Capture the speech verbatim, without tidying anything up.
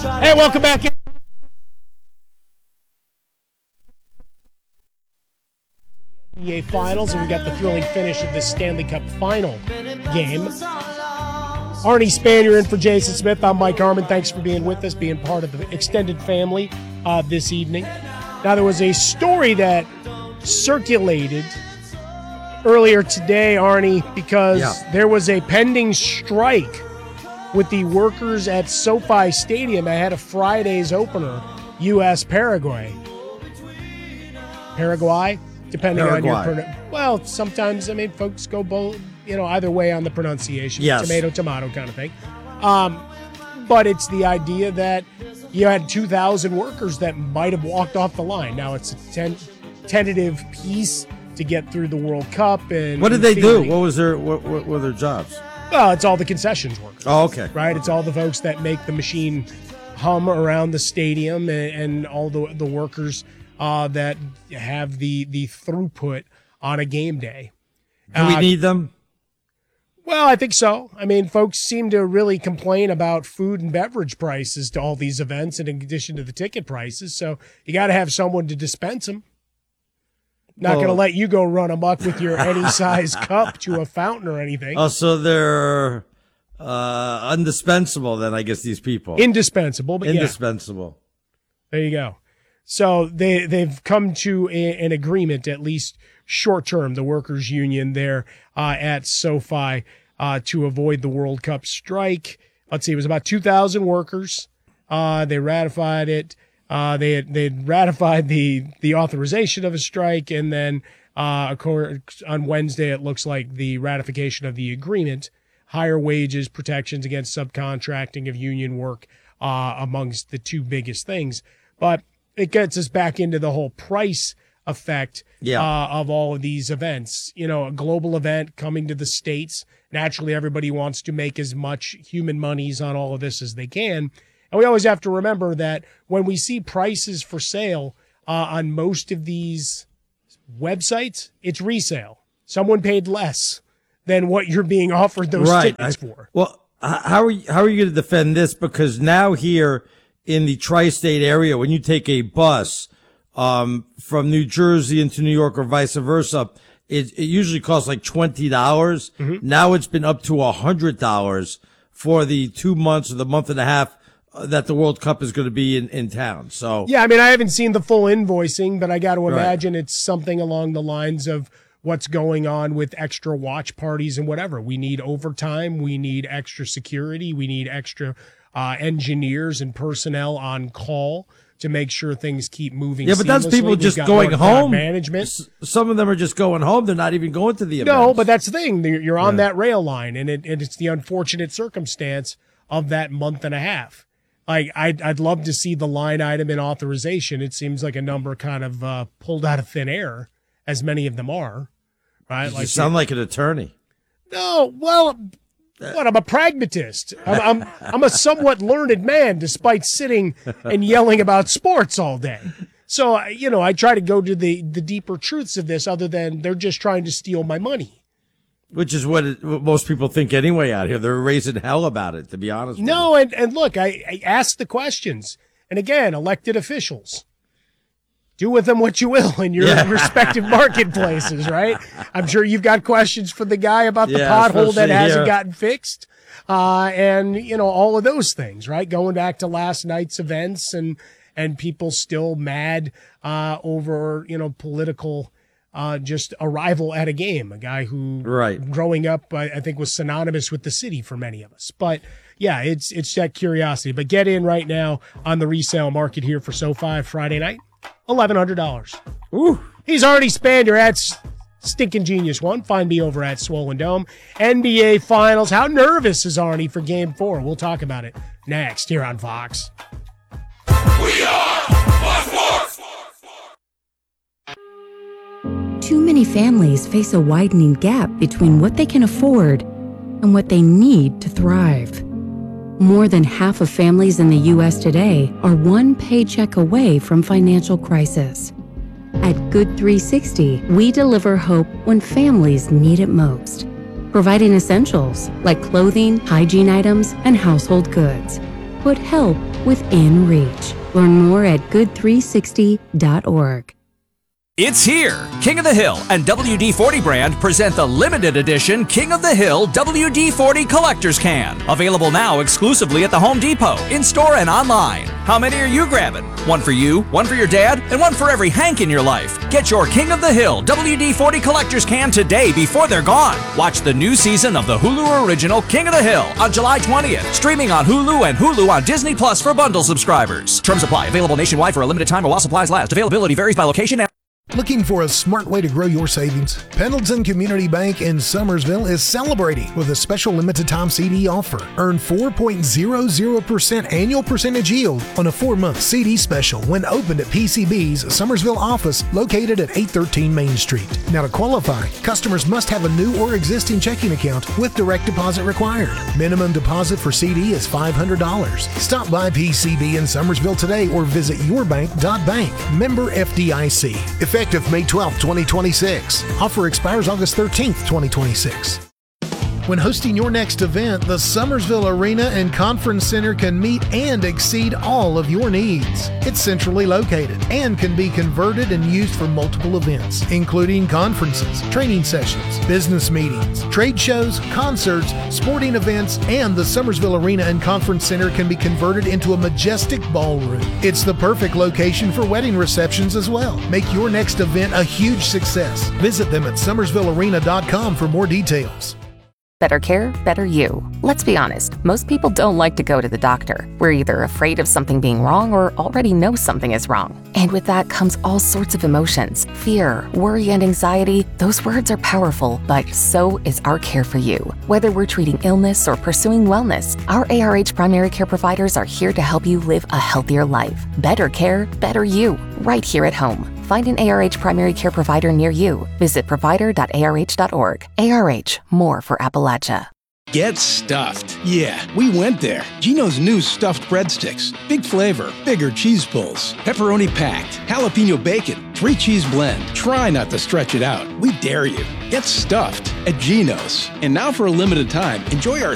Hey, welcome back in. N B A Finals, and we got the thrilling finish of this Stanley Cup final game. Arnie Spanier in for Jason Smith. I'm Mike Harmon. Thanks for being with us, being part of the extended family uh, this evening. Now, there was a story that circulated earlier today, Arnie, because yeah. there was a pending strike with the workers at SoFi Stadium ahead of Friday's opener, U S Paraguay. Paraguay, depending Paraguay. on your pronunciation. Well, sometimes, I mean, folks go both, you know, either way on the pronunciation. Yes. Tomato, tomato kind of thing. Um, but it's the idea that you had two thousand workers that might have walked off the line. Now, it's a ten- tentative piece to get through the World Cup. And what did they do? What was their what, what were their jobs? Well, it's all the concessions workers. Oh, okay. Right? It's all the folks that make the machine hum around the stadium, and, and all the the workers uh, that have the, the throughput on a game day. Do we uh, need them? Well, I think so. I mean, folks seem to really complain about food and beverage prices to all these events, and in addition to the ticket prices. So you got to have someone to dispense them. Not well, going to let you go run amok with your any size cup to a fountain or anything. Oh, so they're uh, indispensable then, I guess, these people. Indispensable, but Indispensable. Yeah. There you go. So they, they've come to a, an agreement, at least short term, the workers' union there uh, at SoFi uh, to avoid the World Cup strike. Let's see, it was about two thousand workers. Uh, they ratified it. Uh, they had, they had ratified the, the authorization of a strike, and then uh, on Wednesday it looks like the ratification of the agreement, higher wages, protections against subcontracting of union work uh, amongst the two biggest things. But it gets us back into the whole price effect yeah. uh, of all of these events. You know, a global event coming to the States. Naturally, everybody wants to make as much human monies on all of this as they can. And we always have to remember that when we see prices for sale uh, on most of these websites, it's resale. Someone paid less than what you're being offered those right. tickets I, for. Well, how are you, how are you going to defend this? Because now here in the tri-state area, when you take a bus um, from New Jersey into New York or vice versa, it, it usually costs like twenty dollars. Mm-hmm. Now it's been up to one hundred dollars for the two months or the month and a half that the World Cup is going to be in, in town. So yeah, I mean, I haven't seen the full invoicing, but I got to imagine right. it's something along the lines of what's going on with extra watch parties and whatever. We need overtime. We need extra security. We need extra uh, engineers and personnel on call to make sure things keep moving. Yeah, but that's people just going home. Management. Some of them are just going home. They're not even going to the event. No, but that's the thing. You're on yeah. that rail line, and, it, and it's the unfortunate circumstance of that month and a half. Like, I'd, I'd love to see the line item in authorization. It seems like a number kind of uh, pulled out of thin air, as many of them are. Right? You like sound like an attorney. No, well, what? I'm a pragmatist. I'm, I'm I'm a somewhat learned man, despite sitting and yelling about sports all day. So, you know, I try to go to the, the deeper truths of this, other than they're just trying to steal my money. Which is what, it, what most people think anyway out here. They're raising hell about it, to be honest with no, you. and, and look, I, I ask the questions. And again, elected officials, do with them what you will in your yeah. respective marketplaces, right? I'm sure you've got questions for the guy about the yeah, pothole that hasn't here. gotten fixed. Uh, and, you know, all of those things, right? Going back to last night's events and, and people still mad uh, over, you know, political Uh, just arrival at a game, a guy who right. growing up, I, I think was synonymous with the city for many of us. But yeah, it's, it's that curiosity, but get in right now on the resale market here for SoFi Friday night, eleven hundred dollars. Ooh. He's already spanned your at Stinking Genius One. Find me over at Swollen Dome. N B A Finals. How nervous is Arnie for game four? We'll talk about it next here on Fox. We are Fox Sports. Too many families face a widening gap between what they can afford and what they need to thrive. More than half of families in the U S today are one paycheck away from financial crisis. At Good three sixty, we deliver hope when families need it most, providing essentials like clothing, hygiene items, and household goods. put help within reach. Learn more at good three sixty dot org. It's here! King of the Hill and W D forty brand present the limited edition King of the Hill W D forty Collector's Can. Available now exclusively at the Home Depot, in-store and online. How many are you grabbing? One for you, one for your dad, and one for every Hank in your life. Get your King of the Hill W D forty Collector's Can today before they're gone. Watch the new season of the Hulu original King of the Hill on July twentieth. Streaming on Hulu and Hulu on Disney Plus for bundle subscribers. Terms apply. Available nationwide for a limited time or while supplies last. Availability varies by location and Looking for a smart way to grow your savings? Pendleton Community Bank in Summersville is celebrating with a special limited time C D offer. Earn four point zero zero percent annual percentage yield on a four-month C D special when opened at P C B's Summersville office located at eight thirteen Main Street. Now to qualify, customers must have a new or existing checking account with direct deposit required. Minimum deposit for C D is five hundred dollars. Stop by P C B in Summersville today or visit yourbank dot bank. Member F D I C. Effective May twelfth, twenty twenty-six. Offer expires August thirteenth, twenty twenty-six. When hosting your next event, the Summersville Arena and Conference Center can meet and exceed all of your needs. It's centrally located and can be converted and used for multiple events, including conferences, training sessions, business meetings, trade shows, concerts, sporting events, and the Summersville Arena and Conference Center can be converted into a majestic ballroom. It's the perfect location for wedding receptions as well. Make your next event a huge success. Visit them at summersville arena dot com for more details. Better care, better you. Let's be honest, most people don't like to go to the doctor. We're either afraid of something being wrong or already know something is wrong. And with that comes all sorts of emotions. Fear, worry, and anxiety. Those words are powerful, but so is our care for you. Whether we're treating illness or pursuing wellness, our A R H primary care providers are here to help you live a healthier life. Better care, better you. Right here at home. Find an A R H primary care provider near you. Visit provider dot A R H dot org. A R H, more for Appalachia. Get stuffed. Yeah, we went there. Gino's new stuffed breadsticks. Big flavor, bigger cheese pulls, pepperoni packed, jalapeno bacon, three cheese blend. Try not to stretch it out. We dare you. Get stuffed at Gino's. And now for a limited time, enjoy our